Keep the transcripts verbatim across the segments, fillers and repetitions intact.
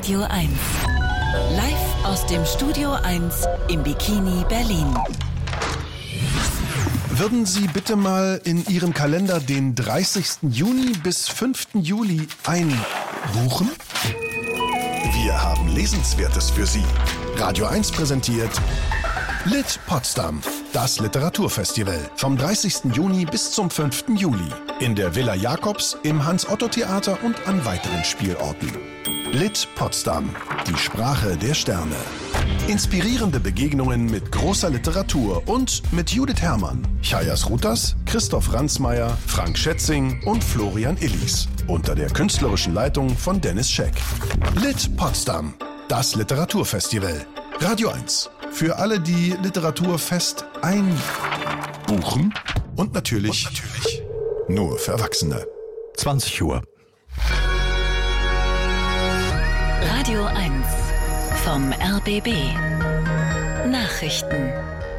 Radio eins. Live aus dem Studio eins im Bikini Berlin. Würden Sie bitte mal in Ihrem Kalender den dreißigsten Juni bis fünften Juli einbuchen? Wir haben Lesenswertes für Sie. Radio eins präsentiert Lit Potsdam, das Literaturfestival. Vom dreißigsten Juni bis zum fünften Juli. In der Villa Jakobs, im Hans-Otto-Theater und an weiteren Spielorten. Lit Potsdam, die Sprache der Sterne. Inspirierende Begegnungen mit großer Literatur und mit Judith Herrmann, Chayas Rutas, Christoph Ransmayr, Frank Schätzing und Florian Illies. Unter der künstlerischen Leitung von Dennis Scheck. Lit Potsdam, das Literaturfestival. Radio eins. Für alle, die Literaturfest einbuchen. Und natürlich, und natürlich nur für Erwachsene. zwanzig Uhr. Radio eins vom R B B. Nachrichten.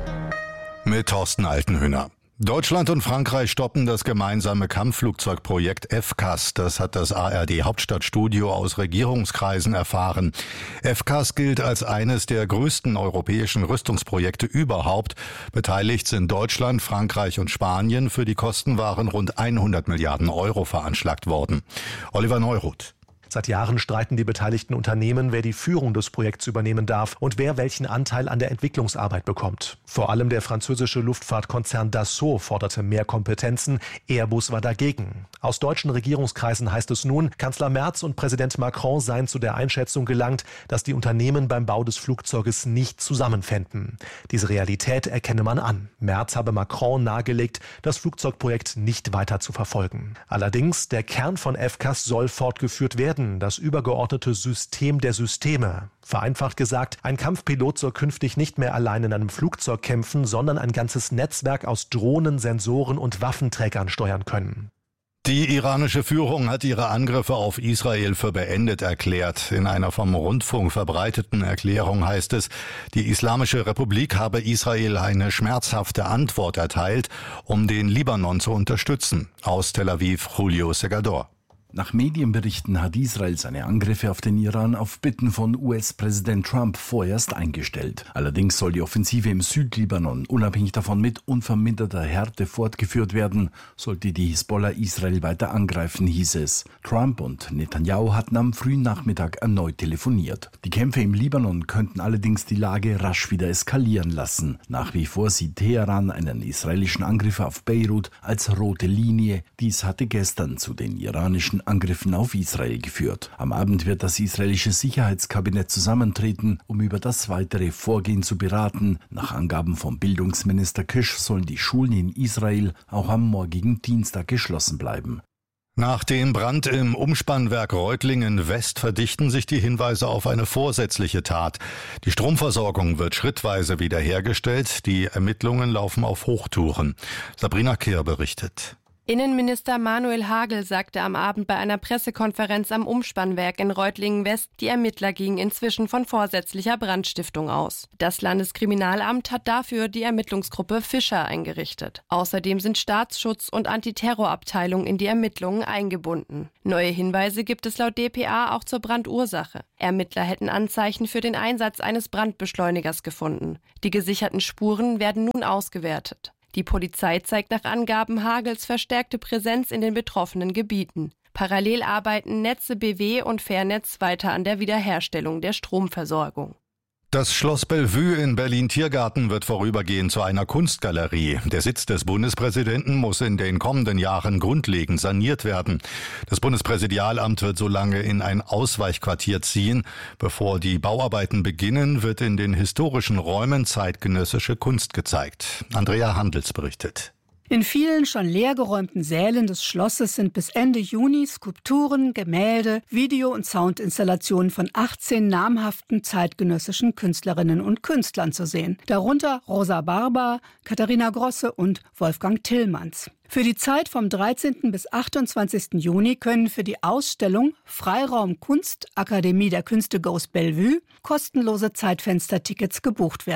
Mit Thorsten Altenhöhner. Deutschland und Frankreich stoppen das gemeinsame Kampfflugzeugprojekt F C A S. Das hat das A R D-Hauptstadtstudio aus Regierungskreisen erfahren. F C A S gilt als eines der größten europäischen Rüstungsprojekte überhaupt. Beteiligt sind Deutschland, Frankreich und Spanien. Für die Kosten waren rund hundert Milliarden Euro veranschlagt worden. Oliver Neuroth. Seit Jahren streiten die beteiligten Unternehmen, wer die Führung des Projekts übernehmen darf und wer welchen Anteil an der Entwicklungsarbeit bekommt. Vor allem der französische Luftfahrtkonzern Dassault forderte mehr Kompetenzen. Airbus war dagegen. Aus deutschen Regierungskreisen heißt es nun, Kanzler Merz und Präsident Macron seien zu der Einschätzung gelangt, dass die Unternehmen beim Bau des Flugzeuges nicht zusammenfänden. Diese Realität erkenne man an. Merz habe Macron nahegelegt, das Flugzeugprojekt nicht weiter zu verfolgen. Allerdings, der Kern von F C A S soll fortgeführt werden. Das übergeordnete System der Systeme. Vereinfacht gesagt, ein Kampfpilot soll künftig nicht mehr allein in einem Flugzeug kämpfen, sondern ein ganzes Netzwerk aus Drohnen, Sensoren und Waffenträgern steuern können. Die iranische Führung hat ihre Angriffe auf Israel für beendet erklärt. In einer vom Rundfunk verbreiteten Erklärung heißt es, die Islamische Republik habe Israel eine schmerzhafte Antwort erteilt, um den Libanon zu unterstützen. Aus Tel Aviv, Julio Segador. Nach Medienberichten hat Israel seine Angriffe auf den Iran auf Bitten von U S-Präsident Trump vorerst eingestellt. Allerdings soll die Offensive im Südlibanon unabhängig davon mit unverminderter Härte fortgeführt werden, sollte die Hisbollah Israel weiter angreifen, hieß es. Trump und Netanyahu hatten am frühen Nachmittag erneut telefoniert. Die Kämpfe im Libanon könnten allerdings die Lage rasch wieder eskalieren lassen. Nach wie vor sieht Teheran einen israelischen Angriff auf Beirut als rote Linie. Dies hatte gestern zu den iranischen Angriffen auf Israel geführt. Am Abend wird das israelische Sicherheitskabinett zusammentreten, um über das weitere Vorgehen zu beraten. Nach Angaben vom Bildungsminister Kish sollen die Schulen in Israel auch am morgigen Dienstag geschlossen bleiben. Nach dem Brand im Umspannwerk Reutlingen West verdichten sich die Hinweise auf eine vorsätzliche Tat. Die Stromversorgung wird schrittweise wiederhergestellt. Die Ermittlungen laufen auf Hochtouren. Sabrina Kehr berichtet. Innenminister Manuel Hagel sagte am Abend bei einer Pressekonferenz am Umspannwerk in Reutlingen-West, die Ermittler gingen inzwischen von vorsätzlicher Brandstiftung aus. Das Landeskriminalamt hat dafür die Ermittlungsgruppe Fischer eingerichtet. Außerdem sind Staatsschutz und Antiterrorabteilung in die Ermittlungen eingebunden. Neue Hinweise gibt es laut D P A auch zur Brandursache. Ermittler hätten Anzeichen für den Einsatz eines Brandbeschleunigers gefunden. Die gesicherten Spuren werden nun ausgewertet. Die Polizei zeigt nach Angaben Hagels verstärkte Präsenz in den betroffenen Gebieten. Parallel arbeiten Netze B W und Fairnetz weiter an der Wiederherstellung der Stromversorgung. Das Schloss Bellevue in Berlin-Tiergarten wird vorübergehend zu einer Kunstgalerie. Der Sitz des Bundespräsidenten muss in den kommenden Jahren grundlegend saniert werden. Das Bundespräsidialamt wird so lange in ein Ausweichquartier ziehen. Bevor die Bauarbeiten beginnen, wird in den historischen Räumen zeitgenössische Kunst gezeigt. Andrea Handels berichtet. In vielen schon leergeräumten Sälen des Schlosses sind bis Ende Juni Skulpturen, Gemälde, Video- und Soundinstallationen von achtzehn namhaften zeitgenössischen Künstlerinnen und Künstlern zu sehen. Darunter Rosa Barber, Katharina Grosse und Wolfgang Tillmanns. Für die Zeit vom dreizehnten bis achtundzwanzigsten Juni können für die Ausstellung Freiraum Kunst Akademie der Künste Goes Bellevue kostenlose Zeitfenstertickets gebucht werden.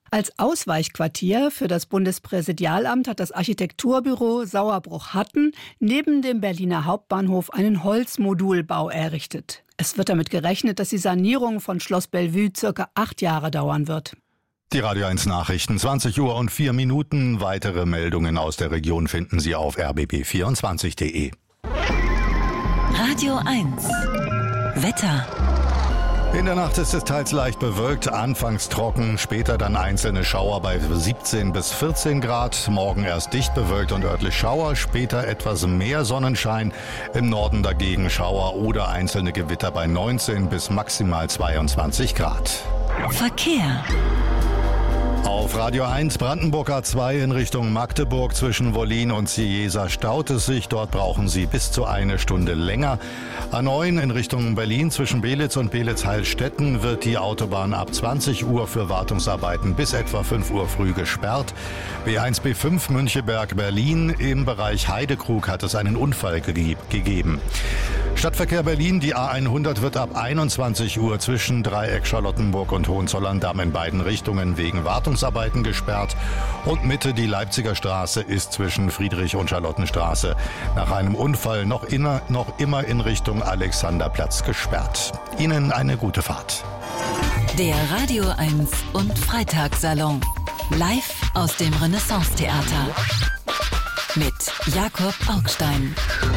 Als Ausweichquartier für das Bundespräsidialamt hat das Architekturbüro Sauerbruch-Hatten neben dem Berliner Hauptbahnhof einen Holzmodulbau errichtet. Es wird damit gerechnet, dass die Sanierung von Schloss Bellevue circa acht Jahre dauern wird. Die Radio eins Nachrichten, zwanzig Uhr und vier Minuten. Weitere Meldungen aus der Region finden Sie auf r b b vierundzwanzig punkt d e. Radio eins Wetter. In der Nacht ist es teils leicht bewölkt, anfangs trocken, später dann einzelne Schauer bei siebzehn bis vierzehn Grad. Morgen erst dicht bewölkt und örtlich Schauer, später etwas mehr Sonnenschein. Im Norden dagegen Schauer oder einzelne Gewitter bei neunzehn bis maximal zweiundzwanzig Grad. Verkehr. Auf Radio eins Brandenburg A zwei in Richtung Magdeburg zwischen Wollin und Cieza staut es sich. Dort brauchen Sie bis zu eine Stunde länger. A neun in Richtung Berlin zwischen Belitz und Belitz-Heilstätten wird die Autobahn ab zwanzig Uhr für Wartungsarbeiten bis etwa fünf Uhr früh gesperrt. B eins B fünf Müncheberg-Berlin im Bereich Heidekrug hat es einen Unfall ge- gegeben. Stadtverkehr Berlin, die A hundert wird ab einundzwanzig Uhr zwischen Dreieck Charlottenburg und Hohenzollern-Damm in beiden Richtungen wegen Wartungsarbeiten gesperrt. Und Mitte die Leipziger Straße ist zwischen Friedrich- und Charlottenstraße nach einem Unfall noch, inner, noch immer in Richtung Alexanderplatz gesperrt. Ihnen eine gute Fahrt. Der Radio eins und Freitagssalon. Live aus dem Renaissance-Theater. Mit Jakob Augstein.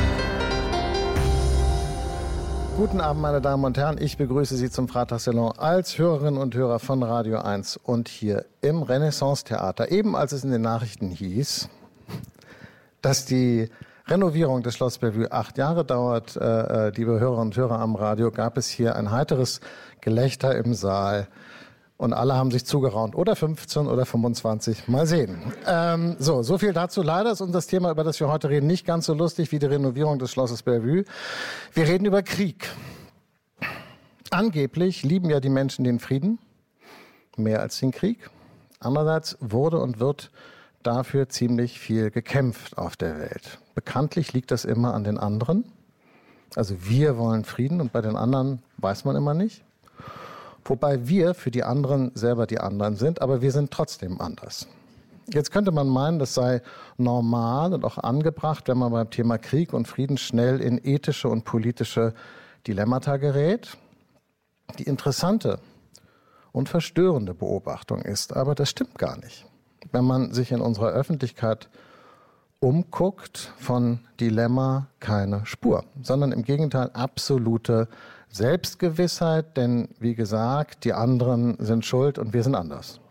Guten Abend, meine Damen und Herren. Ich begrüße Sie zum Freitagssalon als Hörerinnen und Hörer von Radio eins und hier im Renaissance-Theater. Eben als es in den Nachrichten hieß, dass die Renovierung des Schloss Bellevue acht Jahre dauert, äh, liebe Hörerinnen und Hörer am Radio, gab es hier ein heiteres Gelächter im Saal. Und alle haben sich zugeraunt. Oder fünfzehn oder fünfundzwanzig. Mal sehen. Ähm, so, so viel dazu. Leider ist uns das Thema, über das wir heute reden, nicht ganz so lustig wie die Renovierung des Schlosses Bellevue. Wir reden über Krieg. Angeblich lieben ja die Menschen den Frieden mehr als den Krieg. Andererseits wurde und wird dafür ziemlich viel gekämpft auf der Welt. Bekanntlich liegt das immer an den anderen. Also wir wollen Frieden und bei den anderen weiß man immer nicht. Wobei wir für die anderen selber die anderen sind, aber wir sind trotzdem anders. Jetzt könnte man meinen, das sei normal und auch angebracht, wenn man beim Thema Krieg und Frieden schnell in ethische und politische Dilemmata gerät. Die interessante und verstörende Beobachtung ist, aber das stimmt gar nicht. Wenn man sich in unserer Öffentlichkeit umguckt, von Dilemma keine Spur, sondern im Gegenteil absolute Selbstgewissheit, denn wie gesagt, die anderen sind schuld und wir sind anders.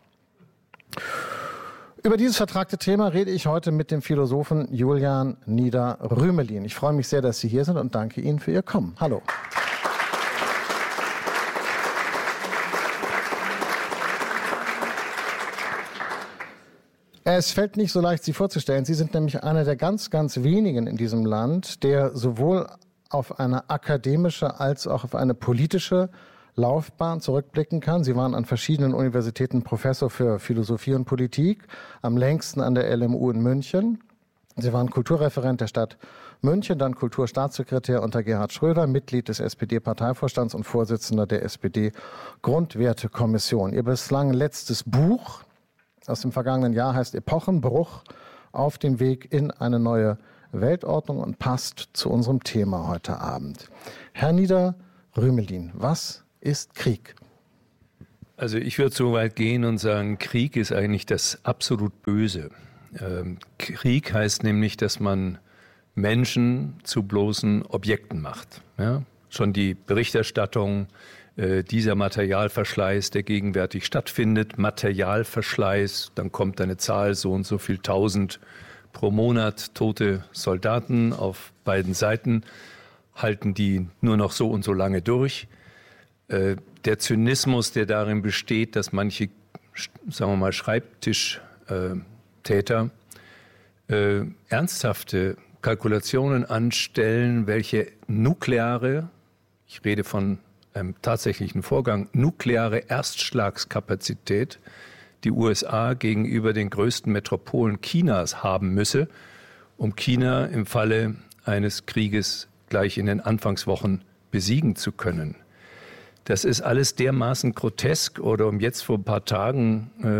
Über dieses vertragte Thema rede ich heute mit dem Philosophen Julian Nieder-Rümelin. Ich freue mich sehr, dass Sie hier sind und danke Ihnen für Ihr Kommen. Hallo. Es fällt nicht so leicht, Sie vorzustellen. Sie sind nämlich einer der ganz, ganz wenigen in diesem Land, der sowohl auf eine akademische als auch auf eine politische Laufbahn zurückblicken kann. Sie waren an verschiedenen Universitäten Professor für Philosophie und Politik, am längsten an der L M U in München. Sie waren Kulturreferent der Stadt München, dann Kulturstaatssekretär unter Gerhard Schröder, Mitglied des S P D-Parteivorstands und Vorsitzender der S P D-Grundwertekommission. Ihr bislang letztes Buch aus dem vergangenen Jahr heißt Epochenbruch auf dem Weg in eine neue Weltordnung und passt zu unserem Thema heute Abend. Herr Nieder-Rümelin, was ist Krieg? Also ich würde so weit gehen und sagen, Krieg ist eigentlich das absolut Böse. Ähm, Krieg heißt nämlich, dass man Menschen zu bloßen Objekten macht. Ja? Schon die Berichterstattung, äh, dieser Materialverschleiß, der gegenwärtig stattfindet, Materialverschleiß, dann kommt eine Zahl, so und so viel tausend pro Monat tote Soldaten auf beiden Seiten, halten die nur noch so und so lange durch. Äh, der Zynismus, der darin besteht, dass manche, sagen wir mal, Schreibtischtäter äh, ernsthafte Kalkulationen anstellen, welche nukleare, ich rede von einem tatsächlichen Vorgang, nukleare Erstschlagskapazität die U S A gegenüber den größten Metropolen Chinas haben müsse, um China im Falle eines Krieges gleich in den Anfangswochen besiegen zu können. Das ist alles dermaßen grotesk, oder um jetzt vor ein paar Tagen äh,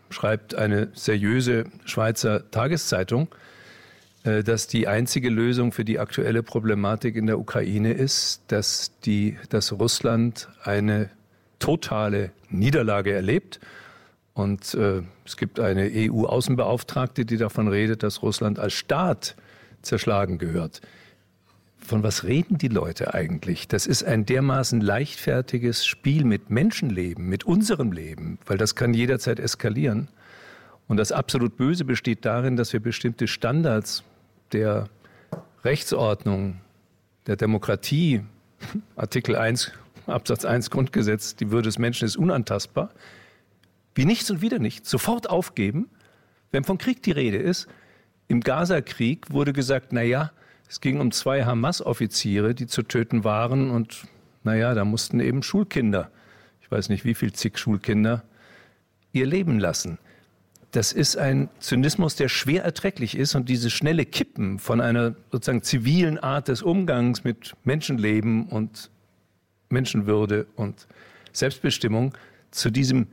schreibt eine seriöse Schweizer Tageszeitung, dass die einzige Lösung für die aktuelle Problematik in der Ukraine ist, dass, die, dass Russland eine totale Niederlage erlebt. Und äh, es gibt eine E U-Außenbeauftragte, die davon redet, dass Russland als Staat zerschlagen gehört. Von was reden die Leute eigentlich? Das ist ein dermaßen leichtfertiges Spiel mit Menschenleben, mit unserem Leben, weil das kann jederzeit eskalieren. Und das absolut Böse besteht darin, dass wir bestimmte Standards der Rechtsordnung, der Demokratie, Artikel eins, Absatz eins Grundgesetz, die Würde des Menschen ist unantastbar, wie nichts und wieder nichts, sofort aufgeben, wenn von Krieg die Rede ist. Im Gaza-Krieg wurde gesagt, naja, es ging um zwei Hamas-Offiziere, die zu töten waren und naja, da mussten eben Schulkinder, ich weiß nicht wie viel zig Schulkinder, ihr Leben lassen. Das ist ein Zynismus, der schwer erträglich ist und dieses schnelle Kippen von einer sozusagen zivilen Art des Umgangs mit Menschenleben und Menschenwürde und Selbstbestimmung zu diesem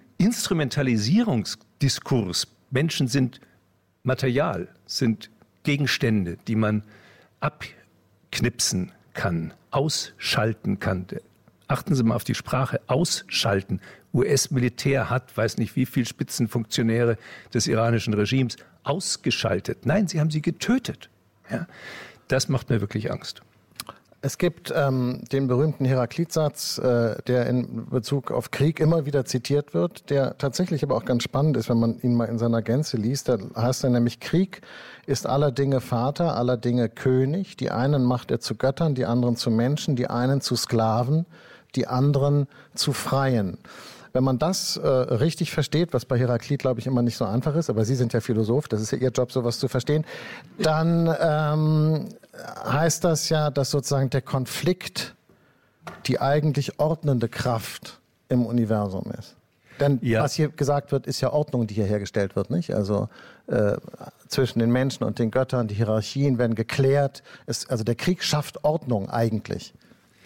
Instrumentalisierungsdiskurs. Menschen sind Material, sind Gegenstände, die man abknipsen kann, ausschalten kann. Achten Sie mal auf die Sprache, ausschalten. U S-Militär hat, weiß nicht wie viele Spitzenfunktionäre des iranischen Regimes ausgeschaltet. Nein, sie haben sie getötet. Ja, das macht mir wirklich Angst. Es gibt ähm, den berühmten Heraklitsatz, äh, der in Bezug auf Krieg immer wieder zitiert wird, der tatsächlich aber auch ganz spannend ist, wenn man ihn mal in seiner Gänze liest. Da heißt er nämlich, Krieg ist aller Dinge Vater, aller Dinge König. Die einen macht er zu Göttern, die anderen zu Menschen, die einen zu Sklaven, die anderen zu Freien. Wenn man das äh, richtig versteht, was bei Heraklit, glaube ich, immer nicht so einfach ist, aber Sie sind ja Philosoph, das ist ja Ihr Job, sowas zu verstehen, dann ähm, heißt das ja, dass sozusagen der Konflikt die eigentlich ordnende Kraft im Universum ist. Denn ja. was hier gesagt wird, ist ja Ordnung, die hier hergestellt wird, nicht? Also äh, zwischen den Menschen und den Göttern, die Hierarchien werden geklärt. Es, also der Krieg schafft Ordnung eigentlich.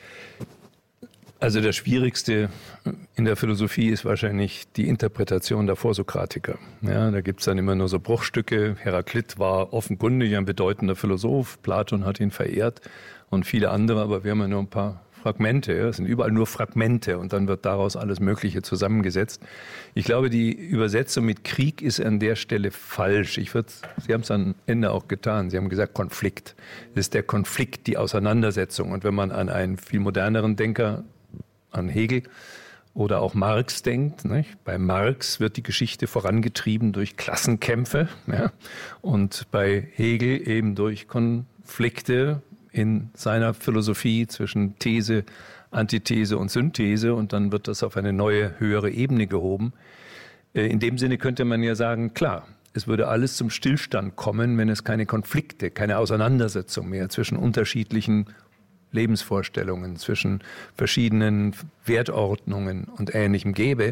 Also das Schwierigste in der Philosophie ist wahrscheinlich die Interpretation der Vorsokratiker. Ja, da gibt es dann immer nur so Bruchstücke. Heraklit war offenkundig ein bedeutender Philosoph. Platon hat ihn verehrt und viele andere, aber wir haben ja nur ein paar Fragmente. Ja. Es sind überall nur Fragmente und dann wird daraus alles Mögliche zusammengesetzt. Ich glaube, die Übersetzung mit Krieg ist an der Stelle falsch. Ich würde, Sie haben es am Ende auch getan. Sie haben gesagt Konflikt. Das ist der Konflikt, die Auseinandersetzung. Und wenn man an einen viel moderneren Denker, an Hegel oder auch Marx denkt. Nicht? Bei Marx wird die Geschichte vorangetrieben durch Klassenkämpfe, ja? Und bei Hegel eben durch Konflikte in seiner Philosophie zwischen These, Antithese und Synthese und dann wird das auf eine neue, höhere Ebene gehoben. In dem Sinne könnte man ja sagen, klar, es würde alles zum Stillstand kommen, wenn es keine Konflikte, keine Auseinandersetzung mehr zwischen unterschiedlichen Lebensvorstellungen, zwischen verschiedenen Wertordnungen und Ähnlichem gäbe.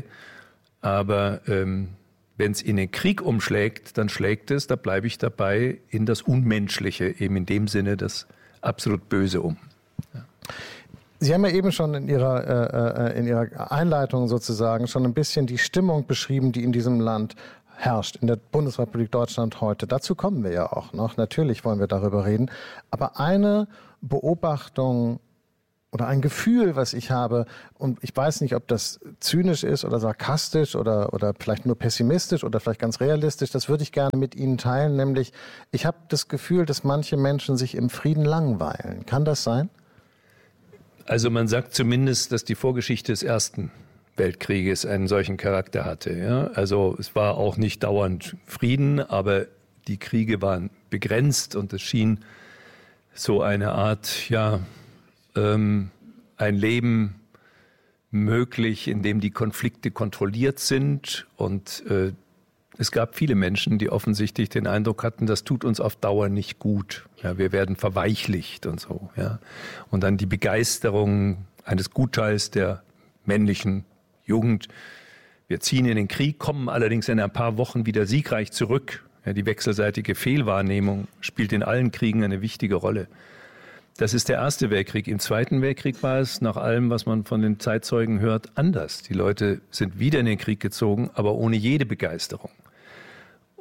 Aber ähm, wenn es in den Krieg umschlägt, dann schlägt es, da bleibe ich dabei, in das Unmenschliche, eben in dem Sinne das absolut Böse um. Ja. Sie haben ja eben schon in Ihrer, äh, in Ihrer Einleitung sozusagen schon ein bisschen die Stimmung beschrieben, die in diesem Land herrscht, in der Bundesrepublik Deutschland heute. Dazu kommen wir ja auch noch. Natürlich wollen wir darüber reden. Aber eine Beobachtung oder ein Gefühl, was ich habe, und ich weiß nicht, ob das zynisch ist oder sarkastisch oder, oder vielleicht nur pessimistisch oder vielleicht ganz realistisch, das würde ich gerne mit Ihnen teilen, nämlich ich habe das Gefühl, dass manche Menschen sich im Frieden langweilen. Kann das sein? Also man sagt zumindest, dass die Vorgeschichte des Ersten Weltkrieges einen solchen Charakter hatte. Ja? Also es war auch nicht dauernd Frieden, aber die Kriege waren begrenzt und es schien so eine Art, ja, ähm, ein Leben möglich, in dem die Konflikte kontrolliert sind. Und äh, es gab viele Menschen, die offensichtlich den Eindruck hatten, das tut uns auf Dauer nicht gut. Ja, wir werden verweichlicht und so. Ja. Und dann die Begeisterung eines Gutteils der männlichen Jugend. Wir ziehen in den Krieg, kommen allerdings in ein paar Wochen wieder siegreich zurück. Ja, die wechselseitige Fehlwahrnehmung spielt in allen Kriegen eine wichtige Rolle. Das ist der Erste Weltkrieg. Im Zweiten Weltkrieg war es, nach allem, was man von den Zeitzeugen hört, anders. Die Leute sind wieder in den Krieg gezogen, aber ohne jede Begeisterung.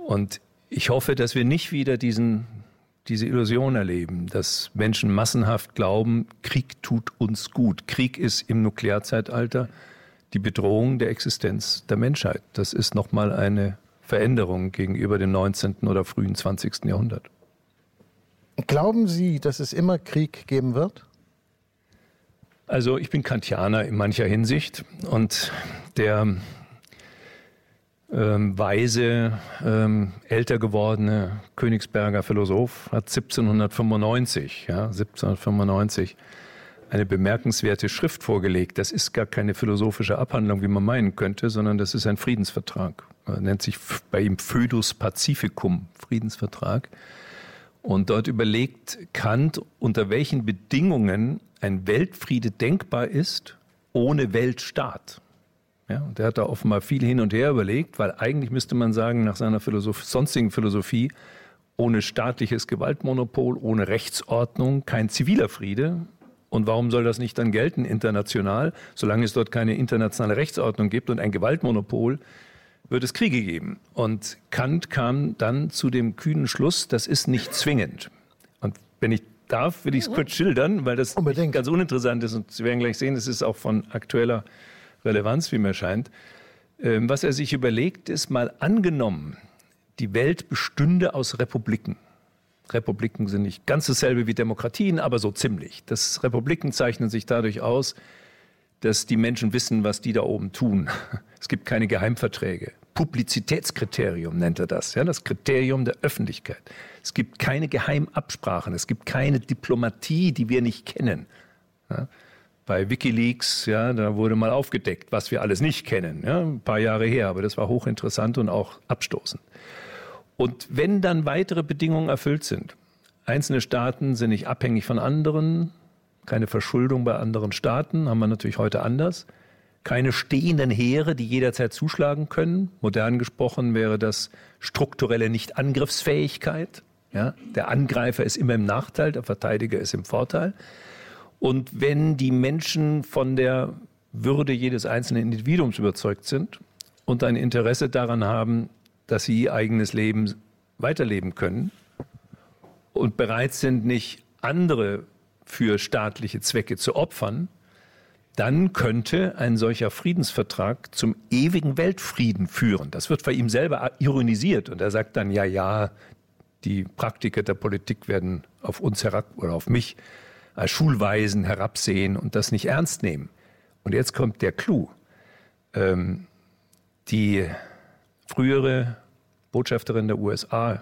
Und ich hoffe, dass wir nicht wieder diesen, diese Illusion erleben, dass Menschen massenhaft glauben, Krieg tut uns gut. Krieg ist im Nuklearzeitalter die Bedrohung der Existenz der Menschheit. Das ist nochmal eine Veränderung gegenüber dem neunzehnten oder frühen zwanzigsten Jahrhundert. Glauben Sie, dass es immer Krieg geben wird? Also ich bin Kantianer in mancher Hinsicht und der ähm, weise, ähm, älter gewordene Königsberger Philosoph hat siebzehnhundertfünfundneunzig, ja, siebzehnhundertfünfundneunzig eine bemerkenswerte Schrift vorgelegt. Das ist gar keine philosophische Abhandlung, wie man meinen könnte, sondern das ist ein Friedensvertrag. Er nennt sich bei ihm Foedus Pacificum, Friedensvertrag. Und dort überlegt Kant, unter welchen Bedingungen ein Weltfriede denkbar ist, ohne Weltstaat. Ja, und er hat da offenbar viel hin und her überlegt, weil eigentlich müsste man sagen, nach seiner Philosoph- sonstigen Philosophie, ohne staatliches Gewaltmonopol, ohne Rechtsordnung, kein ziviler Friede. Und warum soll das nicht dann gelten international? Solange es dort keine internationale Rechtsordnung gibt und ein Gewaltmonopol, wird es Kriege geben. Und Kant kam dann zu dem kühnen Schluss, das ist nicht zwingend. Und wenn ich darf, will ich es kurz schildern, weil das Unbedingt. ganz uninteressant ist. Und Sie werden gleich sehen, es ist auch von aktueller Relevanz, wie mir scheint. Was er sich überlegt, ist mal angenommen, die Welt bestünde aus Republiken. Republiken sind nicht ganz dasselbe wie Demokratien, aber so ziemlich. Das Republiken zeichnen sich dadurch aus, dass die Menschen wissen, was die da oben tun. Es gibt keine Geheimverträge. Publizitätskriterium nennt er das, ja, das Kriterium der Öffentlichkeit. Es gibt keine Geheimabsprachen, es gibt keine Diplomatie, die wir nicht kennen. Ja, bei WikiLeaks, ja, da wurde mal aufgedeckt, was wir alles nicht kennen, ja, ein paar Jahre her, aber das war hochinteressant und auch abstoßend. Und wenn dann weitere Bedingungen erfüllt sind, einzelne Staaten sind nicht abhängig von anderen, keine Verschuldung bei anderen Staaten, haben wir natürlich heute anders, keine stehenden Heere, die jederzeit zuschlagen können. Modern gesprochen wäre das strukturelle Nicht-Angriffsfähigkeit. Ja, der Angreifer ist immer im Nachteil, der Verteidiger ist im Vorteil. Und wenn die Menschen von der Würde jedes einzelnen Individuums überzeugt sind und ein Interesse daran haben, dass sie ihr eigenes Leben weiterleben können und bereit sind, nicht andere für staatliche Zwecke zu opfern, dann könnte ein solcher Friedensvertrag zum ewigen Weltfrieden führen. Das wird bei ihm selber ironisiert und er sagt dann, ja, ja, die Praktiker der Politik werden auf uns herab oder auf mich als Schulweisen herabsehen und das nicht ernst nehmen. Und jetzt kommt der Clou. Ähm, die frühere Botschafterin der U S A,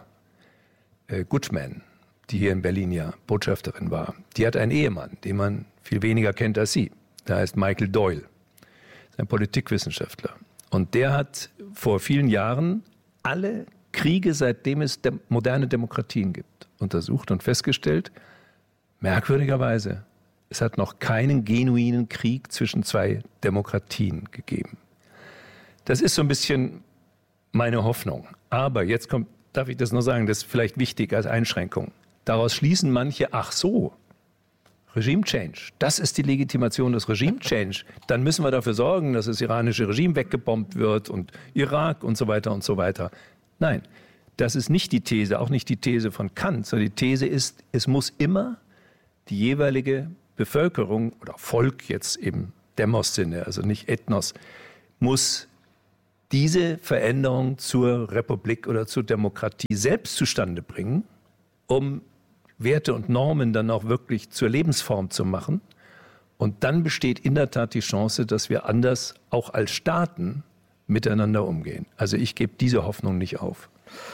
äh, Goodman, die hier in Berlin ja Botschafterin war, die hat einen Ehemann, den man viel weniger kennt als sie. Der heißt Michael Doyle, ist ein Politikwissenschaftler. Und der hat vor vielen Jahren alle Kriege, seitdem es de- moderne Demokratien gibt, untersucht und festgestellt, merkwürdigerweise, es hat noch keinen genuinen Krieg zwischen zwei Demokratien gegeben. Das ist so ein bisschen meine Hoffnung. Aber jetzt kommt, darf ich das noch sagen, das ist vielleicht wichtig als Einschränkung. Daraus schließen manche, ach so, Regime Change, das ist die Legitimation des Regime Change. Dann müssen wir dafür sorgen, dass das iranische Regime weggebombt wird und Irak und so weiter und so weiter. Nein, das ist nicht die These, auch nicht die These von Kant, sondern die These ist, es muss immer die jeweilige Bevölkerung oder Volk jetzt im Demos-Sinne, also nicht Ethnos, muss diese Veränderung zur Republik oder zur Demokratie selbst zustande bringen, um Werte und Normen dann auch wirklich zur Lebensform zu machen. Und dann besteht in der Tat die Chance, dass wir anders auch als Staaten miteinander umgehen. Also ich gebe diese Hoffnung nicht auf.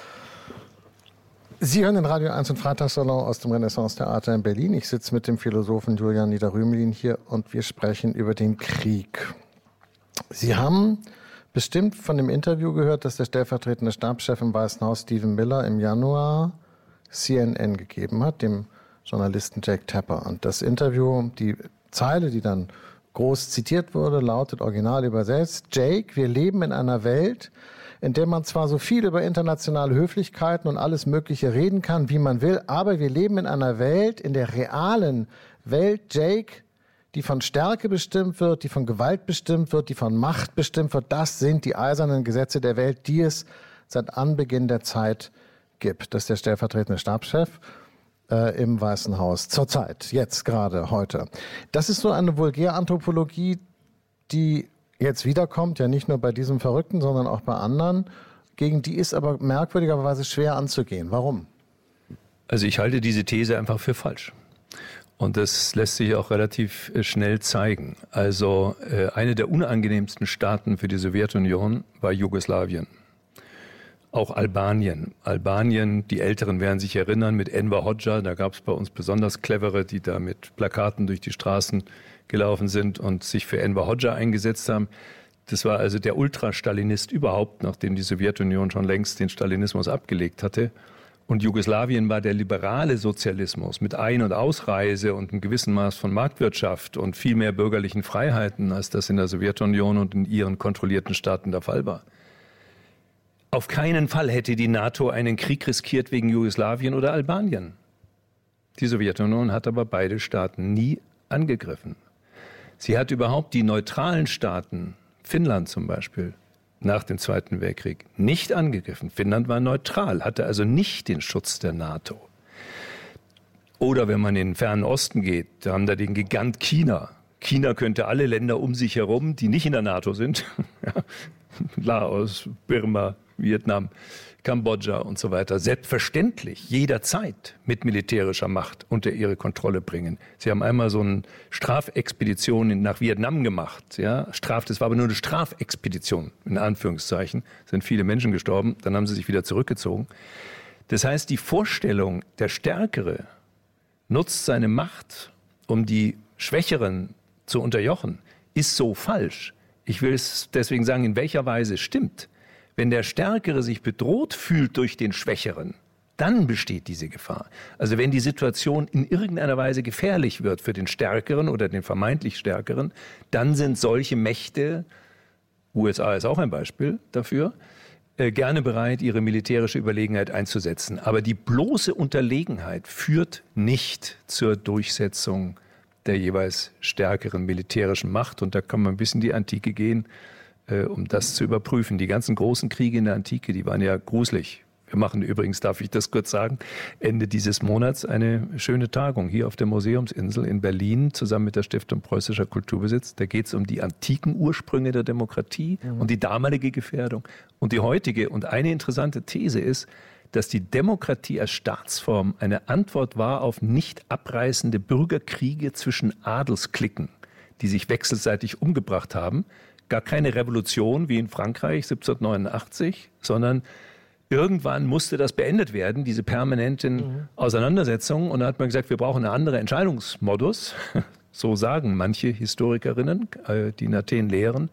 Sie hören den Radio eins und Freitagssalon aus dem Renaissance-Theater in Berlin. Ich sitze mit dem Philosophen Julian Niederrümelin hier und wir sprechen über den Krieg. Sie haben bestimmt von dem Interview gehört, das der stellvertretende Stabschef im Weißen Haus Stephen Miller im Januar C N N gegeben hat, dem Journalisten Jake Tapper. Und das Interview, die Zeile, die dann groß zitiert wurde, lautet original übersetzt: Jake, wir leben in einer Welt, in der man zwar so viel über internationale Höflichkeiten und alles Mögliche reden kann, wie man will, aber wir leben in einer Welt, in der realen Welt, Jake, die von Stärke bestimmt wird, die von Gewalt bestimmt wird, die von Macht bestimmt wird. Das sind die eisernen Gesetze der Welt, die es seit Anbeginn der Zeit gibt. Das ist der stellvertretende Stabschef äh, im Weißen Haus. Zurzeit, jetzt gerade, heute. Das ist so eine Vulgäranthropologie, die jetzt wiederkommt, ja nicht nur bei diesem Verrückten, sondern auch bei anderen. Gegen die ist aber merkwürdigerweise schwer anzugehen. Warum? Also ich halte diese These einfach für falsch. Und das lässt sich auch relativ schnell zeigen. Also äh, eine der unangenehmsten Staaten für die Sowjetunion war Jugoslawien. Auch Albanien. Albanien, die Älteren werden sich erinnern, mit Enver Hoxha, da gab es bei uns besonders Clevere, die da mit Plakaten durch die Straßen gelaufen sind und sich für Enver Hoxha eingesetzt haben. Das war also der Ultrastalinist überhaupt, nachdem die Sowjetunion schon längst den Stalinismus abgelegt hatte. Und Jugoslawien war der liberale Sozialismus mit Ein- und Ausreise und einem gewissen Maß von Marktwirtschaft und viel mehr bürgerlichen Freiheiten, als das in der Sowjetunion und in ihren kontrollierten Staaten der Fall war. Auf keinen Fall hätte die NATO einen Krieg riskiert wegen Jugoslawien oder Albanien. Die Sowjetunion hat aber beide Staaten nie angegriffen. Sie hat überhaupt die neutralen Staaten, Finnland zum Beispiel, nach dem Zweiten Weltkrieg nicht angegriffen. Finnland war neutral, hatte also nicht den Schutz der NATO. Oder wenn man in den Fernen Osten geht, da haben da den Gigant China. China könnte alle Länder um sich herum, die nicht in der NATO sind, Laos, Birma, Vietnam, Kambodscha und so weiter, selbstverständlich jederzeit mit militärischer Macht unter ihre Kontrolle bringen. Sie haben einmal so eine Strafexpedition nach Vietnam gemacht. Ja? Straf, das war aber nur eine Strafexpedition, in Anführungszeichen. Es sind viele Menschen gestorben, dann haben sie sich wieder zurückgezogen. Das heißt, die Vorstellung, der Stärkere nutzt seine Macht, um die Schwächeren zu unterjochen, ist so falsch. Ich will es deswegen sagen, in welcher Weise stimmt. Wenn der Stärkere sich bedroht fühlt durch den Schwächeren, dann besteht diese Gefahr. Also wenn die Situation in irgendeiner Weise gefährlich wird für den Stärkeren oder den vermeintlich Stärkeren, dann sind solche Mächte, U S A ist auch ein Beispiel dafür, äh, gerne bereit, ihre militärische Überlegenheit einzusetzen. Aber die bloße Unterlegenheit führt nicht zur Durchsetzung der jeweils stärkeren militärischen Macht. Und da kann man bis in die Antike gehen, um das zu überprüfen. Die ganzen großen Kriege in der Antike, die waren ja gruselig. Wir machen übrigens, darf ich das kurz sagen, Ende dieses Monats eine schöne Tagung hier auf der Museumsinsel in Berlin zusammen mit der Stiftung Preußischer Kulturbesitz. Da geht es um die antiken Ursprünge der Demokratie mhm. und die damalige Gefährdung und die heutige. Und eine interessante These ist, dass die Demokratie als Staatsform eine Antwort war auf nicht abreißende Bürgerkriege zwischen Adelsklicken, die sich wechselseitig umgebracht haben. Gar keine Revolution wie in Frankreich siebzehnhundertneunundachtzig, sondern irgendwann musste das beendet werden, diese permanenten mhm. Auseinandersetzungen. Und da hat man gesagt, wir brauchen einen anderen Entscheidungsmodus. So sagen manche Historikerinnen, die in Athen lehren.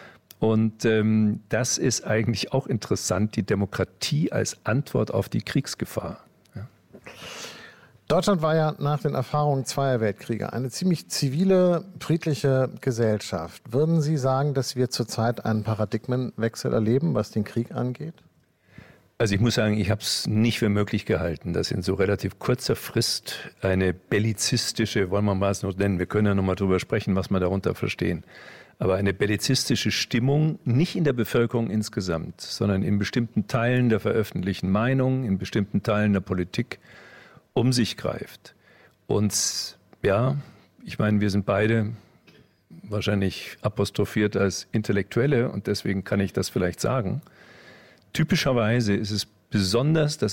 Und ähm, das ist eigentlich auch interessant, die Demokratie als Antwort auf die Kriegsgefahr. Ja. Deutschland war ja nach den Erfahrungen zweier Weltkriege eine ziemlich zivile, friedliche Gesellschaft. Würden Sie sagen, dass wir zurzeit einen Paradigmenwechsel erleben, was den Krieg angeht? Also ich muss sagen, ich habe es nicht für möglich gehalten, dass in so relativ kurzer Frist eine bellizistische, wollen wir mal es noch nennen, wir können ja noch mal drüber sprechen, was wir darunter verstehen, aber eine bellizistische Stimmung nicht in der Bevölkerung insgesamt, sondern in bestimmten Teilen der veröffentlichten Meinung, in bestimmten Teilen der Politik um sich greift. Und ja, ich meine, wir sind beide wahrscheinlich apostrophiert als Intellektuelle und deswegen kann ich das vielleicht sagen. Typischerweise ist es besonders das